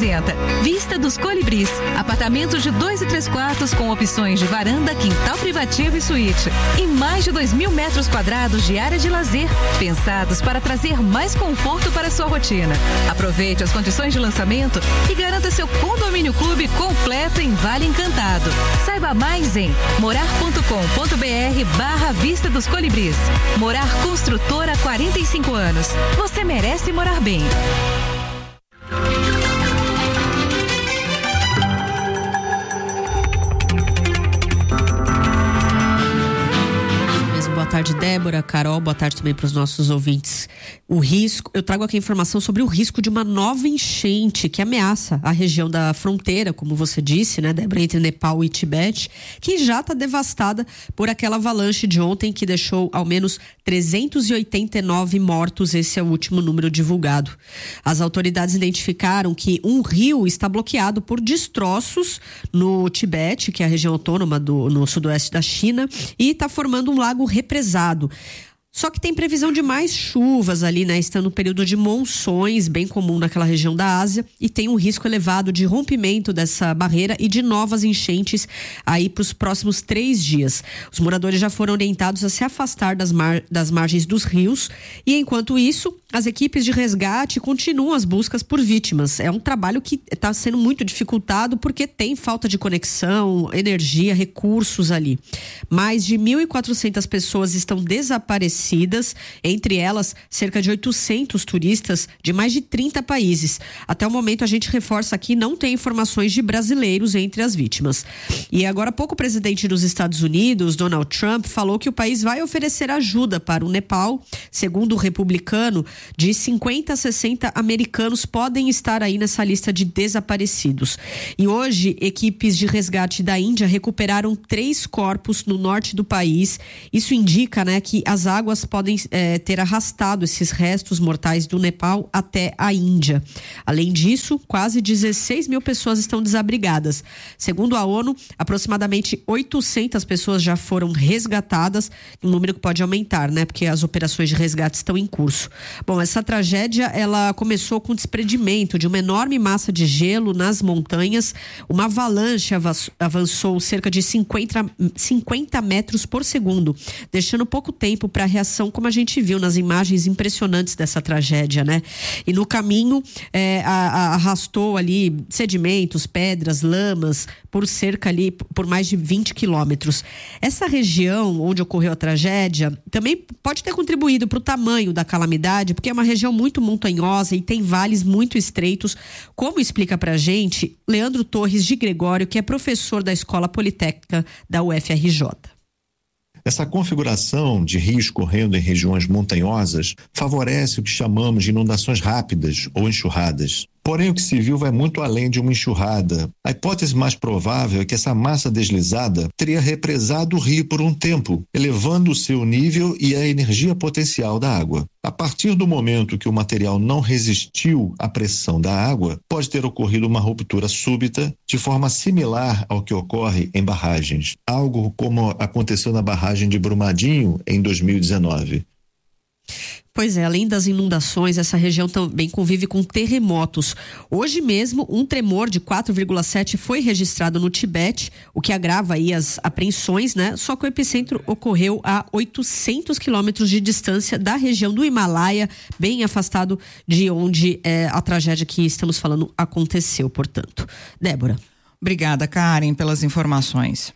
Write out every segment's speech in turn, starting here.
apresenta Vista dos Colibris. Apartamentos de 2 e 3 quartos com opções de varanda, quintal privativo e suíte. E mais de 2.000 metros quadrados de área de lazer, pensados para trazer mais conforto para a sua rotina. Aproveite as condições de lançamento e garanta seu condomínio clube completo em Vale Encantado. Saiba mais em morar.com.br/Vista dos Colibris. Morar Construtora há 45 anos. Você merece morar bem. Boa tarde, Débora, Carol, boa tarde também para os nossos ouvintes. Eu trago aqui a informação sobre o risco de uma nova enchente que ameaça a região da fronteira, como você disse, né, Débora, entre Nepal e Tibete, que já está devastada por aquela avalanche de ontem que deixou ao menos 389 mortos. Esse é o último número divulgado. As autoridades identificaram que um rio está bloqueado por destroços no Tibete, que é a região autônoma no sudoeste da China, e está formando um lago represado. Só que tem previsão de mais chuvas ali, né? Estando no período de monções, bem comum naquela região da Ásia, e tem um risco elevado de rompimento dessa barreira e de novas enchentes aí para os próximos 3 dias. Os moradores já foram orientados a se afastar das margens dos rios, e enquanto isso, as equipes de resgate continuam as buscas por vítimas. É um trabalho que está sendo muito dificultado porque tem falta de conexão, energia, recursos ali. Mais de 1.400 pessoas estão desaparecidas, entre elas cerca de 800 turistas de mais de 30 países. Até o momento, a gente reforça aqui, não tem informações de brasileiros entre as vítimas. E agora há pouco o presidente dos Estados Unidos, Donald Trump, falou que o país vai oferecer ajuda para o Nepal. Segundo o republicano, de 50 a 60 americanos podem estar aí nessa lista de desaparecidos. E hoje, equipes de resgate da Índia recuperaram 3 corpos no norte do país. Isso indica, né, que as águas podem ter arrastado esses restos mortais do Nepal até a Índia. Além disso, quase 16 mil pessoas estão desabrigadas. Segundo a ONU, aproximadamente 800 pessoas já foram resgatadas, um número que pode aumentar, né? Porque as operações de resgate estão em curso. Bom, essa tragédia, ela começou com o desprendimento de uma enorme massa de gelo nas montanhas. Uma avalanche avançou cerca de 50 metros por segundo, deixando pouco tempo para a reação, como a gente viu nas imagens impressionantes dessa tragédia, né? E no caminho arrastou ali sedimentos, pedras, lamas, por mais de 20 quilômetros. Essa região onde ocorreu a tragédia também pode ter contribuído para o tamanho da calamidade, porque é uma região muito montanhosa e tem vales muito estreitos, como explica pra gente Leandro Torres de Gregório, que é professor da Escola Politécnica da UFRJ. Essa configuração de rios correndo em regiões montanhosas favorece o que chamamos de inundações rápidas ou enxurradas. Porém, o que se viu vai muito além de uma enxurrada. A hipótese mais provável é que essa massa deslizada teria represado o rio por um tempo, elevando o seu nível e a energia potencial da água. A partir do momento que o material não resistiu à pressão da água, pode ter ocorrido uma ruptura súbita, de forma similar ao que ocorre em barragens. Algo como aconteceu na barragem de Brumadinho em 2019. Pois é, além das inundações, essa região também convive com terremotos. Hoje mesmo, um tremor de 4,7 foi registrado no Tibete, o que agrava aí as apreensões, né? Só que o epicentro ocorreu a 800 quilômetros de distância da região do Himalaia, bem afastado de onde a tragédia que estamos falando aconteceu, portanto. Débora. Obrigada, Karen, pelas informações.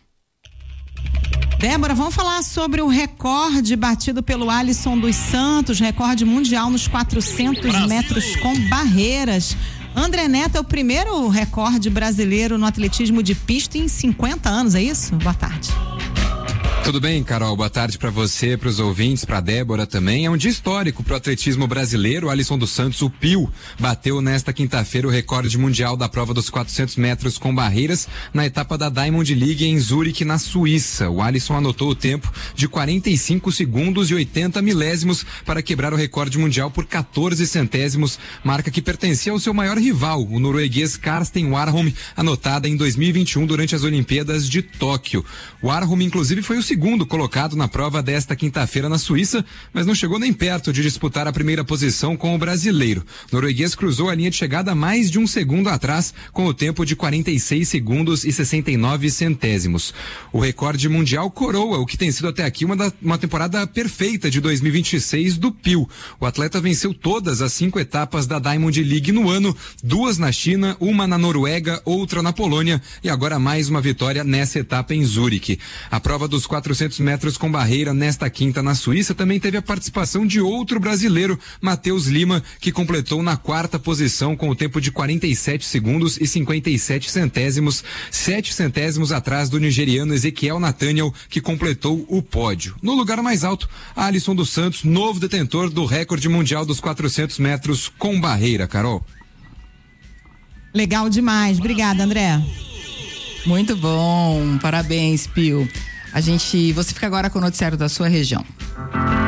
Débora, vamos falar sobre o recorde batido pelo Alisson dos Santos, recorde mundial nos 400 metros com barreiras. André Neto é o primeiro recorde brasileiro no atletismo de pista em 50 anos, é isso? Boa tarde. Tudo bem, Carol? Boa tarde para você, para os ouvintes, para Débora também. É um dia histórico para o atletismo brasileiro. O Alisson dos Santos, o Pio, bateu nesta quinta-feira o recorde mundial da prova dos 400 metros com barreiras na etapa da Diamond League em Zurique, na Suíça. O Alisson anotou o tempo de 45 segundos e 80 milésimos para quebrar o recorde mundial por 14 centésimos, marca que pertencia ao seu maior rival, o norueguês Karsten Warholm, anotada em 2021 durante as Olimpíadas de Tóquio. O Warholm, inclusive, foi o segundo segundo colocado na prova desta quinta-feira na Suíça, mas não chegou nem perto de disputar a primeira posição com o brasileiro. O norueguês cruzou a linha de chegada mais de um segundo atrás, com o tempo de 46 segundos e 69 centésimos. O recorde mundial coroa o que tem sido até aqui uma temporada perfeita de 2026 do Pio. O atleta venceu todas as 5 etapas da Diamond League no ano, 2 na China, uma na Noruega, outra na Polônia e agora mais uma vitória nessa etapa em Zurique. A prova dos 400 metros com barreira nesta quinta na Suíça também teve a participação de outro brasileiro, Matheus Lima, que completou na 4ª posição com o tempo de 47 segundos e 57 centésimos, 7 centésimos atrás do nigeriano Ezequiel Nathaniel, que completou o pódio. No lugar mais alto, Alisson dos Santos, novo detentor do recorde mundial dos 400 metros com barreira, Carol. Legal demais. Obrigada, André. Muito bom. Parabéns, Pio. Você fica agora com o noticiário da sua região.